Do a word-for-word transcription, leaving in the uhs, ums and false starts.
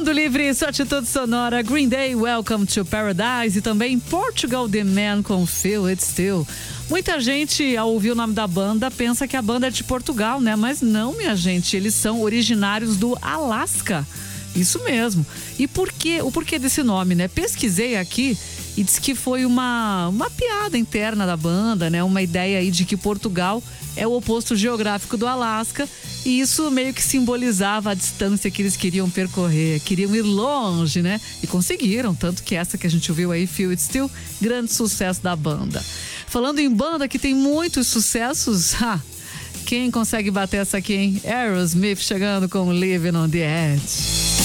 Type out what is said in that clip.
Mundo Livre, sua atitude sonora. Green Day, Welcome to Paradise. E também Portugal The Man com Feel It Still. Muita gente, ao ouvir o nome da banda, pensa que a banda é de Portugal, né? Mas não, minha gente, eles são originários do Alasca. Isso mesmo. E por quê? O porquê desse nome, né? Pesquisei aqui e disse que foi uma, uma piada interna da banda, né? Uma ideia aí de que Portugal é o oposto geográfico do Alasca, e isso meio que simbolizava a distância que eles queriam percorrer, queriam ir longe, né? E conseguiram, tanto que essa que a gente ouviu aí, Feel It Still, grande sucesso da banda. Falando em banda que tem muitos sucessos, ha, quem consegue bater essa aqui, hein? Aerosmith chegando com Living on the Edge.